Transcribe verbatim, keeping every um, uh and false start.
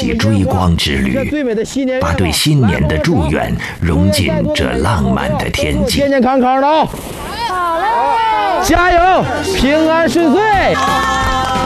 起追光之旅，把对新年的祝愿融进这浪漫的天际。 健健康康的啊！ 好嘞， 加油，平安顺遂。